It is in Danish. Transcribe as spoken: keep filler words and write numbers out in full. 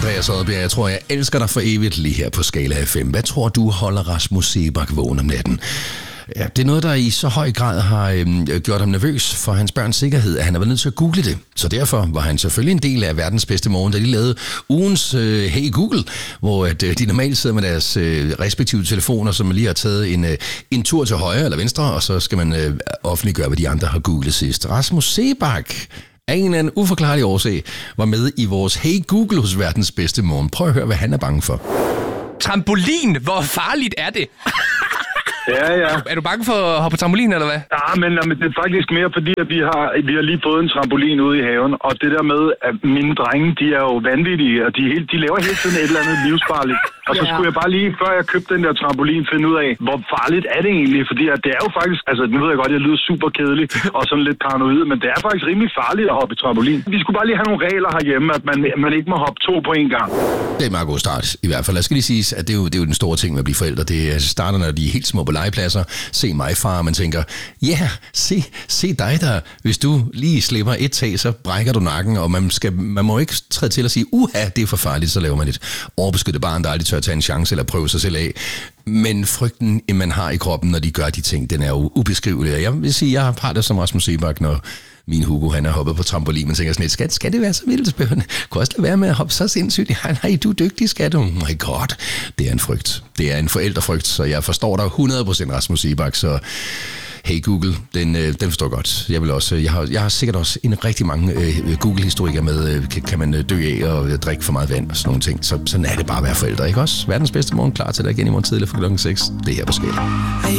Andreas Oddbjerg. Jeg tror, jeg elsker dig for evigt lige her på Skala F M. Hvad tror du holder Rasmus Seebach vågen om natten? Ja, det er noget, der i så høj grad har øhm, gjort ham nervøs for hans børns sikkerhed, at han har været nødt til at google det. Så derfor var han selvfølgelig en del af verdens bedste morgen, da de lavede ugens øh, Hey Google, hvor at, øh, de normalt sidder med deres øh, respektive telefoner, som lige har taget en, øh, en tur til højre eller venstre, og så skal man øh, offentliggøre, hvad de andre har googlet sidst. Rasmus Seebach af en eller anden uforklarlig årsag var med i vores Hey Google hos verdens bedste morgen. Prøv at høre, hvad han er bange for. Trampolin, hvor farligt er det? Ja, ja. Er du bange for at hoppe på trampolin, eller hvad? Ja, men, men det er faktisk mere fordi, at vi har, vi har lige fået en trampolin ude i haven, og det der med, at mine drenge, de er jo vanvittige, og de, helt, de laver hele tiden et eller andet livsfarligt. Og så skulle jeg bare lige, før jeg købte den der trampolin, finde ud af, hvor farligt er det egentlig? Fordi at det er jo faktisk, altså nu ved jeg godt, jeg lyder super kedelig og sådan lidt paranoid, men det er faktisk rimelig farligt at hoppe i trampolin. Vi skulle bare lige have nogle regler herhjemme, at man, man ikke må hoppe to på en gang. Det er en meget god start, i hvert fald. Jeg skal lige sige, at det er jo, det er jo den store ting med at blive forældre. Det er, starter, når de er helt små på legepladser. Se mig, far, og man tænker, ja, yeah, se, se dig der. Hvis du lige slipper et tag, så brækker du nakken, og man, skal, man må ikke træde til at sige, uha, det er for farligt, så laver man et overbeskyttet barn, der aldrig tør at tage en chance eller prøve sig selv af. Men frygten, man har i kroppen, når de gør de ting, den er jo ubeskrivelig. Jeg vil sige, jeg har det som Rasmus Seebach, når min Hugo, han er hoppet på trampolin, men tænker sådan lidt, skat, skal det være så vildt? Kunne også lade være med at hoppe så sindssygt? Nej, nej, du er dygtig, skat. Oh my god. Det er en frygt. Det er en forældrefrygt, så jeg forstår dig hundrede procent, Rasmus Seebach, så Hey Google, den, den forstår godt. Jeg vil også, jeg har, jeg har sikkert også en rigtig mange øh, Google-historiker med, øh, kan, kan man dø af og drikke for meget vand og sådan nogle ting. Så sådan er det bare at være forældre, ikke også? Verdens bedste morgen, klar til dig igen i morgen tidlig fra klokken seks. Det er her på Skala.